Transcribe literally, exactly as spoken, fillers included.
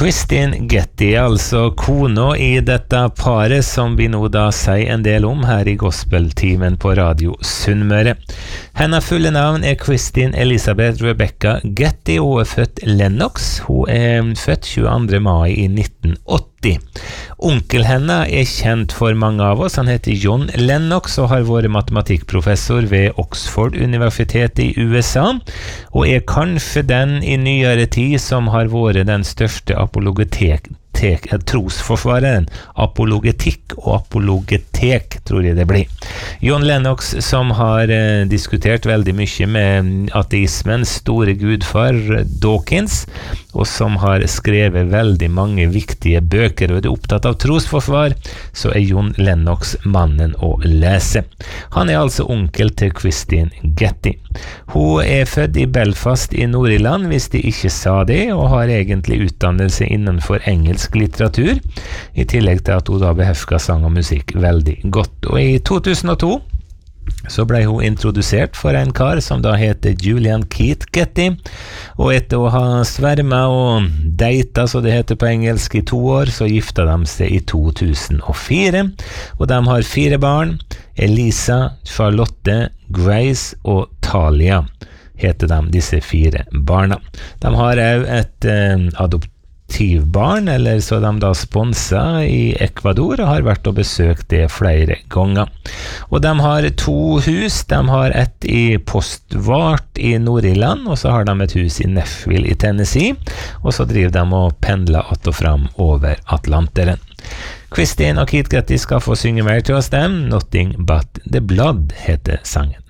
Christine Getty, altså kona i dette paret som vi nå da sier en del om her i gospeltimen på Radio Sunnmøre. Hennes fulle navn er Christine Elisabeth Rebecca Getty, og er født Lennox. Hun er født tjueandre mai i nitten åtti. Onkel henne er kjent for mange av oss. Han heter John Lennox og har vært matematikkprofessor ved Oxford-universitetet i U S A, og er kanskje den i nyere tid som har vært den største apologetek Tek, trosforsvareren, apologetikk og apologetek, tror jeg det blir. John Lennox, som har eh, diskutert veldig mye med ateismens store gudfar Dawkins, og som har skrevet veldig mange viktige bøker, og er opptatt av trosforsvar, så er John Lennox mannen å lese. Han er altså onkel til Christine Getty. Hun er født i Belfast i Nord-Irland, hvis de ikke sa det, og har egentlig utdannelse innenfor engelsk litteratur, i tillegg til at hun da behersker sang og musikk veldig godt. Og i to tusen og to så ble hun introdusert for en kar som da heter Julian Keith Getty, og etter å ha svermet og data, så det heter på engelsk, i to år, så gifta de seg i to tusen og fire, og de har fire barn: Elisa, Charlotte, Grace og Talia heter de, disse fire barna. De har også et eh, adoptivbarn, eller så de da sponset i Ecuador, og har vært og besøkt det flere ganger. Og de har to hus. De har et i Postvart i Nord-Irland, og så har de et hus i Nashville i Tennessee, og så driver de og pendler att og fram over Atlanteren. Christine og Keith Getty skal få synge mer til oss dem. Nothing But The Blood heter sangen.